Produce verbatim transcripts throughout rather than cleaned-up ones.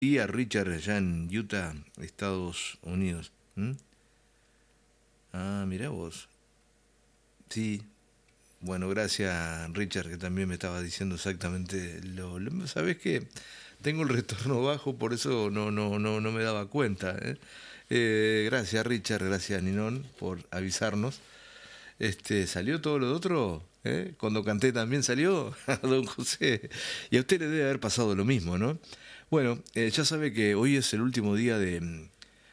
Y a Richard allá en Utah, Estados Unidos. ¿Mm? Ah, mirá vos. Sí. Bueno, gracias Richard, que también me estaba diciendo exactamente lo... lo ¿Sabés qué? Tengo el retorno bajo, por eso no, no, no, no me daba cuenta. ¿eh? Eh, gracias Richard, gracias Ninón por avisarnos. Este, ¿salió todo lo otro? ¿Eh? Cuando canté también salió, don José. Y a usted le debe haber pasado lo mismo, ¿no? Bueno, eh, ya sabe que hoy es el último día de,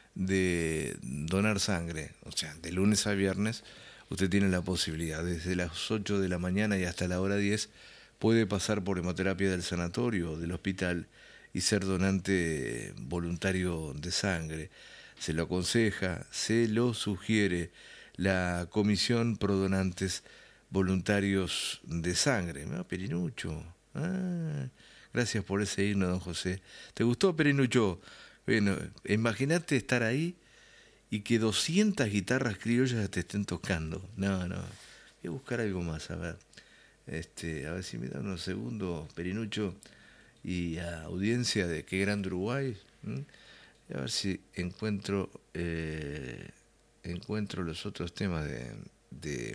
de donar sangre, o sea, de lunes a viernes. Usted tiene la posibilidad, desde las ocho de la mañana y hasta la hora diez, puede pasar por hemoterapia del sanatorio o del hospital y ser donante voluntario de sangre. Se lo aconseja, se lo sugiere la Comisión Pro Donantes Voluntarios de Sangre. ¿No? Perinucho. Ah, gracias por ese himno, don José. ¿Te gustó, Perinucho? Bueno, imagínate estar ahí y que doscientas guitarras criollas te estén tocando. No, no. Voy a buscar algo más, a ver. Este, a ver si me da unos segundos, Perinucho, y a audiencia de Qué Grande Uruguay. ¿m? A ver si encuentro eh, encuentro los otros temas de, de,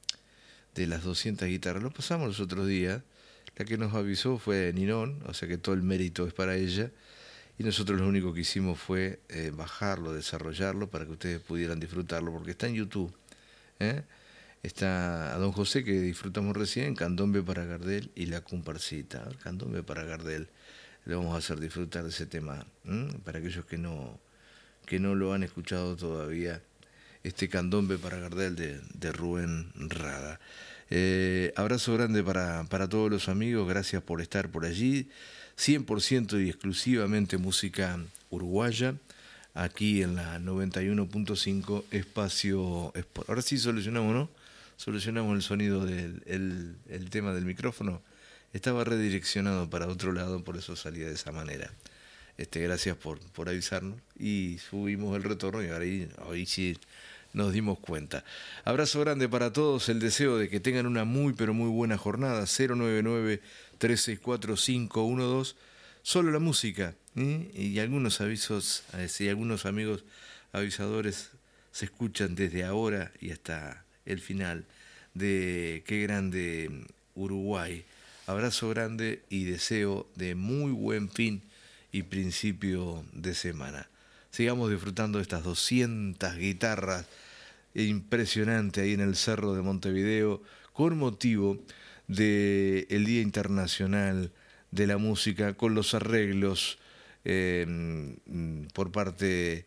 de las doscientas guitarras. Lo pasamos los otros días. La que nos avisó fue Ninón, o sea que todo el mérito es para ella. Y nosotros lo único que hicimos fue eh, bajarlo, desarrollarlo para que ustedes pudieran disfrutarlo, porque está en YouTube. ¿eh? Está a don José, que disfrutamos recién, Candombe para Gardel y La Comparsita. Candombe para Gardel. Le vamos a hacer disfrutar de ese tema. ¿eh? Para aquellos que no, que no lo han escuchado todavía, este Candombe para Gardel de, de Rubén Rada. Eh, abrazo grande para, para todos los amigos, gracias por estar por allí. cien por ciento y exclusivamente música uruguaya, aquí en la noventa y uno punto cinco Espacio Sport. Ahora sí solucionamos, ¿no? Solucionamos el sonido del el, el tema del micrófono. Estaba redireccionado para otro lado, por eso salía de esa manera. Este, gracias por, por avisarnos y subimos el retorno y ahora ahí, ahí sí nos dimos cuenta. Abrazo grande para todos, el deseo de que tengan una muy pero muy buena jornada. Cero nueve nueve, tres seis cuatro, cinco uno dos, solo la música, ¿eh? Y algunos avisos, y algunos amigos avisadores se escuchan desde ahora y hasta el final de Qué Grande Uruguay. Abrazo grande y deseo de muy buen fin y principio de semana. Sigamos disfrutando de estas doscientas guitarras impresionante ahí en el Cerro de Montevideo con motivo del Día Internacional de la Música, con los arreglos eh, por parte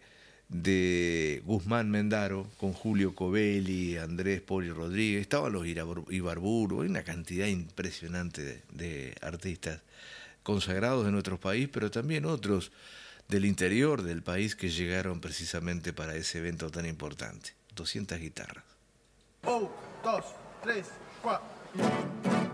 de Guzmán Mendaro, con Julio Covelli, Andrés Poli Rodríguez, estaban los Ibarburu, hay una cantidad impresionante de, de artistas consagrados de nuestro país, pero también otros del interior del país que llegaron precisamente para ese evento tan importante. doscientas guitarras. Un, dos, tres, cuatro.